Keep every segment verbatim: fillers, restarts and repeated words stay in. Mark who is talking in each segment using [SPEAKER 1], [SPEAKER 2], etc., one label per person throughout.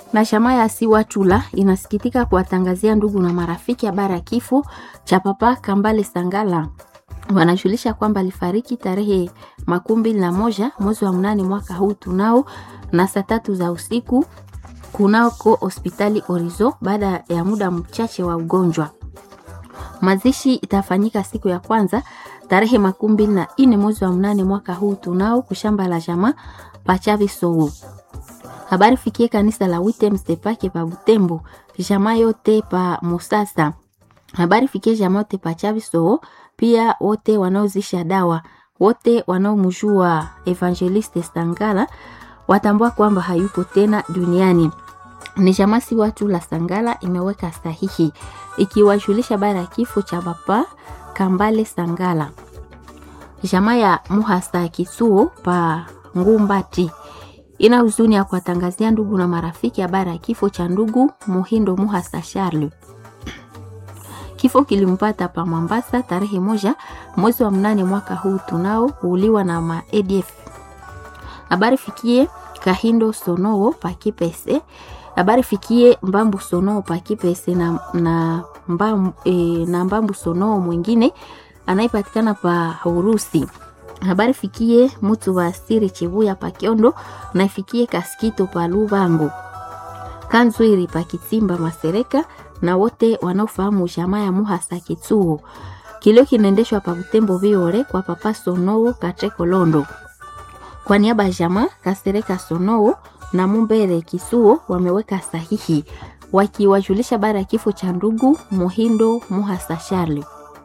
[SPEAKER 1] Na chama ya Siwatula inasikitika kuwatangazia ndugu na marafiki habari ya kifo cha Papa Kambale Sangala. Wanajulisha kwamba alifariki tarehe makumi mbili na moja mwezi wa mnane mwaka huu tunao na saa tatu za usiku kunako hospitali Orizo baada ya muda mchache wa ugonjwa. Mazishi itafanyika siku ya kwanza tarehe makumi mbili na nne mwezi wa mnane mwaka huu tunao kushamba la jamaa Pachavi Sowo. Habari fikie kanisa la Witem Stepake pa Butembo, jamaa yote pa Musasa. Habari fikie jamaa yote pa Chavi Sowo, pia wote wanaozisha dawa, wote wanaomjua Evangeliste Sangala watambua kwamba hayuko tena duniani. Ni jamaa Siwatula Sangala imeweka sahihi ikiwajulisha habari ya kifo cha Papa Kambale Sangala. Jamaa ya Muhasa Kisuo pa Ngumbati ina huzuni ya kuwatangazia ndugu na marafiki habari ya kifo cha ndugu Muhindo Muhasa Charles. Kifo kilimpata pa Mombasa tarehe moja mwezi wa mnane mwaka huu tunao kuuliwa na ma A D F. Habari fikie Kahindo Sonowo pa Kipese. Habari fikie Mbambu Sonowo pa Kipese na na Mbambu, e, na Mbambu Sonowo mwingine anayepatikana pa Urusi. Habari fikie mtu wa Siri Chibuya pa Kiondo na ifikie Kaskito pa Lubango. Kanzwiri pa Kitimba Masereka na wote wanaofahamu jamaa ya Muhasa Kitsuo. Kilio kinaendeshwa pa Butembo Viore kwa Papa Sonowo Kateko Londo. Kwa niaba ya jamaa Kasereka Sonowo na Mumbere Kisuo wameweka sahihi wakiwajulisha habari ya kifo cha ndugu Muhindo Muhasa Charles.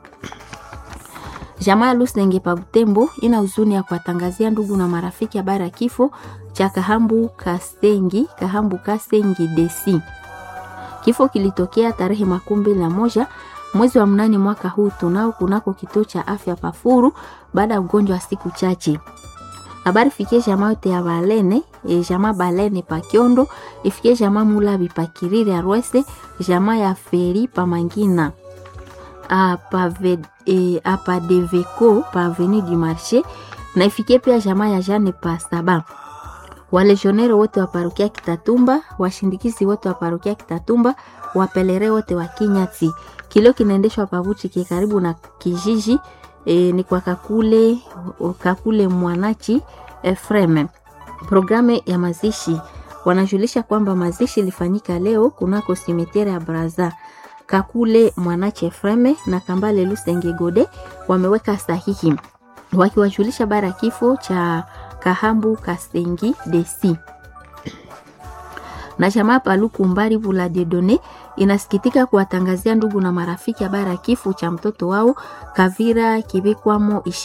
[SPEAKER 1] Jamaa Lusenge pa Butembo ina huzuni ya kuwatangazia ndugu na marafiki habari ya kifo cha Kahambu Kasengi, Kahambu Kasengi Desi. Kifo kilitokea tarehe makumi mbili na moja mwezi wa mnane mwaka huu tunao kunako kituo cha afya Pafuru baada ya ugonjwa wa siku chache. Habari fikie jamaa yote ya Balene, e, jamaa Balene pa Kiondo, ifikie jamaa Mulabi pa Kiriri Arwese, jamaa ya Feri pa Mangina. Apa ve, e, apa Deveko pa Avenue du Marché na ifikie pia jamaa ya Jane pa Saba. Walejonero wote wa parokia Kitatumba, washindikizi wote wa parokia Kitatumba, wapelere wote wa Kinyati. Kilio kinaendeshwa pavuti kikaribu na kijiji e, ni kwa Kakule Kakule Mwanachi Efreme. Programe ya mazishi wanajulisha kwamba mazishi ilifanyika leo kunako simeteri ya Braza. Kakule Mwanachi Efreme na Kambale Lusenge Gode wameweka sahihi wakiwajulisha bara kifo cha Kahambu Kasengi Desi. Na jamaa Paluku Mbari Vula Dedone inasikitika kuwatangazia ndugu na marafiki habari ya kifo cha mtoto wao Kavira Kibikwamo.